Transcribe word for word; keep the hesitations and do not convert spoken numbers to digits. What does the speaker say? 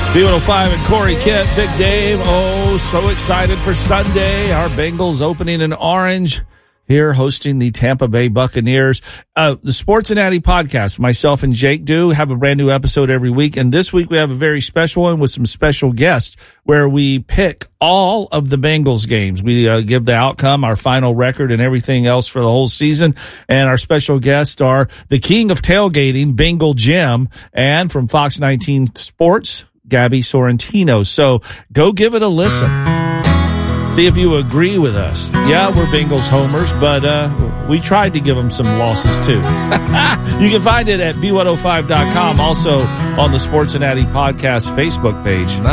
B one oh five and Corey Kent, Big Dave. Oh, so excited for Sunday. Our Bengals opening in orange here, hosting the Tampa Bay Buccaneers. Uh, the Sports and Addy podcast, myself and Jake do have a brand new episode every week. And this week we have a very special one with some special guests where we pick all of the Bengals games. We uh, give the outcome, our final record, and everything else for the whole season. And our special guests are the king of tailgating, Bengal Jim, and from Fox nineteen Sports, Gabby Sorrentino. So go give it a listen. See if you agree with us. Yeah, we're Bengals homers, but uh, we tried to give them some losses too. You can find it at B one oh five dot com, also on the Sports and Addy podcast Facebook page.